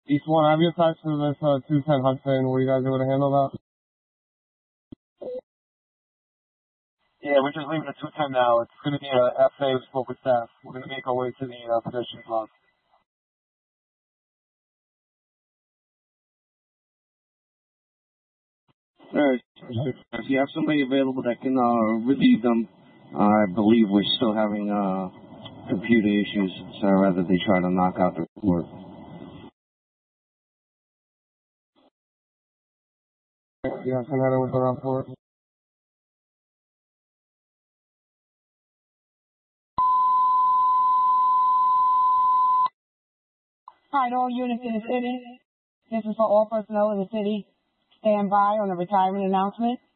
East 1, I have your text for this 210 Hudson. Were you guys able to handle that? Yeah, we're just leaving at 210 now. It's going to be a FA. We spoke with staff. We're going to make our way to the pedestrian cross. Alright, if you have somebody available that can relieve them, I believe we're still having computer issues, so I'd rather they try to knock out the report. Yeah, I can head with the report. Alright, all units in the city. This is for all personnel in the city. Stand by on a retirement announcement.